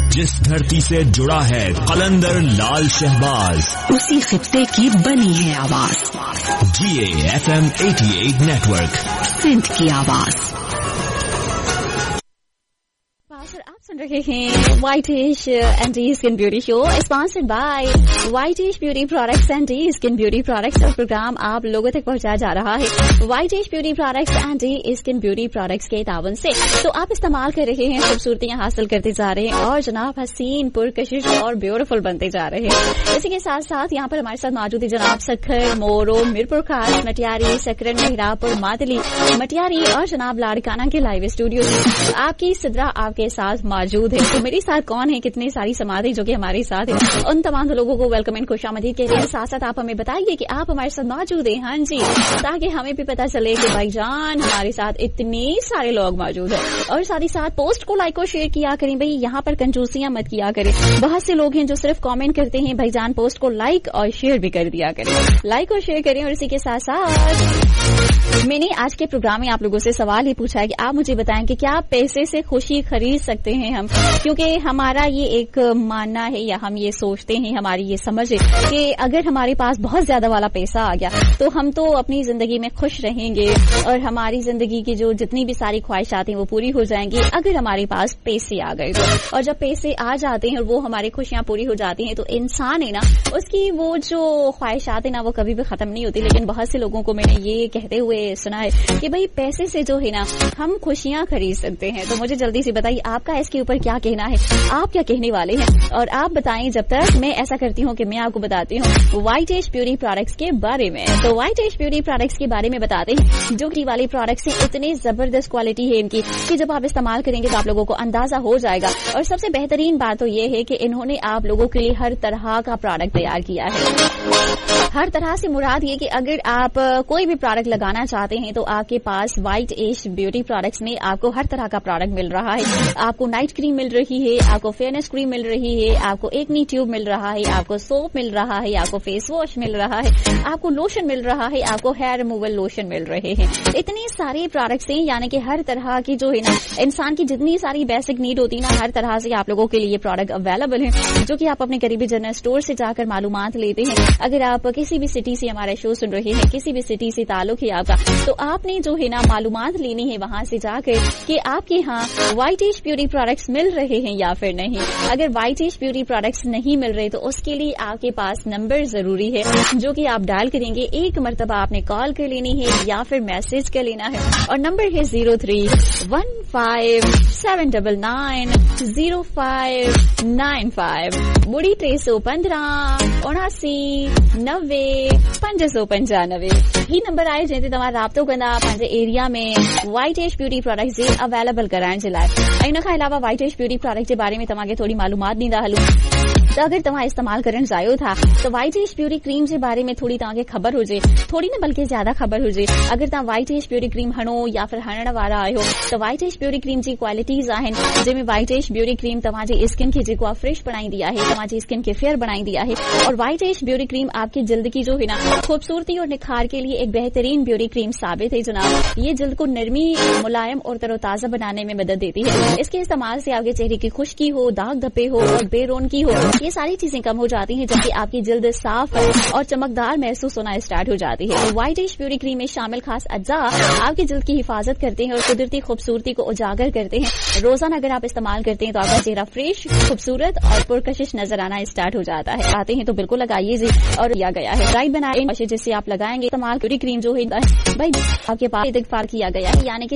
जिस धरती से जुड़ा है कलंदर लाल शहबाज, उसी खित्ते की बनी है आवाज। GAFM 88 नेटवर्क, सिंध की आवाज। आप सुन रहे हैं whitish and D skin beauty show, sponsored by whitish beauty products and D skin beauty products. और प्रोग्राम आप लोगों तक पहुंचाया जा रहा है whitish beauty products and D skin beauty products के तावन से। तो आप इस्तेमाल कर रहे हैं, खूबसूरतियां हासिल करते जा रहे हैं और जनाब हसीन, पुरकशिश और ब्यूटीफुल बनते जा रहे हैं। इसी के साथ साथ यहाँ पर हमारे साथ मौजूद है जनाब सखर, मोरो, मीरपुर खास, मटियारी, सकरन, मेहरापुर, मादली, मटियारी और जनाब लाड़काना के लाइव स्टूडियो से आपकी सिद्रा आपके साथ मौजूद है। तो मेरे साथ कौन है, कितने सारी समाधि जो कि हमारे साथ है, उन तमाम लोगों को वेलकम एंड खुशामदीद कह रहे हैं। साथ साथ आप हमें बताइए कि आप हमारे साथ मौजूद हैं, हाँ जी, ताकि हमें भी पता चले कि भाईजान हमारे साथ इतने सारे लोग मौजूद हैं। और साथ ही साथ पोस्ट को लाइक और शेयर किया करें, भाई यहाँ पर कंजूसियां मत किया करें। बहुत से लोग हैं जो सिर्फ कमेंट करते हैं, भाईजान पोस्ट को लाइक और शेयर भी कर दिया करें, लाइक और शेयर करें। और इसी के साथ साथ मैंने आज के प्रोग्राम में आप लोगों से सवाल ही पूछा है कि आप मुझे बताएं कि क्या पैसे से खुशी खरीद सकते हैं हम, क्योंकि हमारा ये एक मानना है या हम ये सोचते हैं, हमारी ये समझ है कि अगर हमारे पास बहुत ज्यादा वाला पैसा आ गया तो हम तो अपनी जिंदगी में खुश रहेंगे और हमारी जिंदगी की जो जितनी भी सारी ख्वाहिशात हैं वो पूरी हो जाएंगी अगर हमारे पास पैसे आ गए तो। और जब पैसे आ जाते हैं और वो हमारी खुशियां पूरी हो जाती हैं तो इंसान है ना, उसकी वो जो ख्वाहिशात है ना वो कभी भी खत्म नहीं होती। लेकिन बहुत से लोगों को मैंने ये कहते हुए सुना है कि भाई पैसे से जो है ना हम खुशियां खरीद सकते हैं। तो मुझे जल्दी से बताइए आपका इसके ऊपर क्या कहना है, आप क्या कहने वाले हैं। और आप बताएं जब तक मैं ऐसा करती हूँ कि मैं आपको बताती हूँ वाइटिश ब्यूटी प्रोडक्ट्स के बारे में। तो वाइटिश ब्यूटी प्रोडक्ट्स के बारे में बताते हैं, जो कि वाले प्रोडक्ट्स हैं इतने जबरदस्त क्वालिटी है इनकी कि जब आप इस्तेमाल करेंगे तो आप लोगों को अंदाजा हो जाएगा। और सबसे बेहतरीन बात तो ये है कि इन्होंने आप लोगों के लिए हर तरह का प्रोडक्ट तैयार किया है। हर तरह से मुराद ये कि अगर आप कोई भी प्रोडक्ट लगाना चाहते हैं तो आपके पास वाइटिश ब्यूटी प्रोडक्ट्स में आपको हर तरह का प्रोडक्ट मिल रहा है। आपको नाइट क्रीम मिल रही है, आपको फेयरनेस क्रीम मिल रही है, आपको एक्नी ट्यूब मिल रहा है, आपको सोप मिल रहा है, आपको फेस वॉश मिल रहा है, आपको लोशन मिल रहा है, आपको हेयर रिमूवल लोशन मिल रहे हैं। इतने सारे प्रोडक्ट्स हैं, यानी कि हर तरह की जो है ना इंसान की जितनी सारी बेसिक नीड होती है ना, हर तरह से आप लोगों के लिए प्रोडक्ट अवेलेबल है, जो कि आप अपने करीबी जनरल स्टोर से जाकर मालूमात लेते हैं। अगर आप किसी भी सिटी से हमारा शो सुन रहे हैं, किसी भी सिटी से ताल्लुक है आपका, तो आपने जो है ना मालूमात लेनी है वहां से जाकर कि आपके यहाँ वाइटिश ब्यूटी प्रोडक्ट्स मिल रहे हैं या फिर नहीं। अगर वाइटिश ब्यूटी प्रोडक्ट्स नहीं मिल रहे तो उसके लिए आपके पास नंबर जरूरी है, जो कि आप डायल करेंगे। एक मरतबा आपने कॉल कर लेनी है या फिर मैसेज कर लेना है, और नंबर है 0315790595 बुड़ी 315-79-595 ही नंबर आहे जंहिं ते तव्हां राब्तो कंदा पंहिंजे एरिया में वाइटिश ब्यूटी प्रोडक्ट्स जे अवेलेबल कराइण जे लाइ। ऐं इन खां अलावा वाइटिश ब्यूटी प्रोडक्ट जे बारे में तव्हांखे थोड़ी मालूमात ॾींदा हलूं। तो अगर तव्हां इस्तेमाल करण चाहियो था तो वाइटिश ब्यूटी क्रीम जे बारे में थोड़ी तव्हांखे ख़बर हुजे, थोड़ी न बल्कि ज्यादा ख़बर हुजे। अगर तव्हां वाइटिश ब्यूटी क्रीम हणो या फिर हणण वारा आहियो तो वाइटिश ब्यूटी क्रीम जी क्वालिटीज़ आहिनि, जंहिंमें वाइटिश ब्यूटी क्रीम तव्हांजी स्किन खे जेको आहे फ्रेश बणाईंदी आहे, तव्हांजी स्किन खे फेयर बणाईंदी आहे। और वाइटिश ब्यूटी क्रीम आपकी जल्द की जो है ना खूबसूरती और निखार के लिए एक बेहतरीन ब्यूटी क्रीम साबित है जनाब। ये जल्द को नरमी, मुलायम और तरोताजा बनाने में मदद देती है। इसके इस्तेमाल से आपके चेहरे की खुश्की हो, दाग धब्बे हो और बेरौनकी हो, ये सारी चीजें कम हो जाती हैं, जबकि आपकी जल्द साफ और चमकदार महसूस होना स्टार्ट हो जाती है। तो वाइटिश ब्यूटी क्रीम में शामिल खास अज्जा आपकी जल्द की हिफाजत करते हैं और कुदरती खूबसूरती को उजागर करते हैं। रोजाना अगर आप इस्तेमाल करते हैं तो आपका चेहरा फ्रेश, खूबसूरत और पुरकशिश नजर आना स्टार्ट हो जाता है। आते हैं तो बिल्कुल लगाइए जी। और किया गया है राइट बनाए जिससे आप लगाएंगे इस्तेमाल ब्यूटी क्रीम जो है भाई आपके पास इस्तफार किया गया है, यानी कि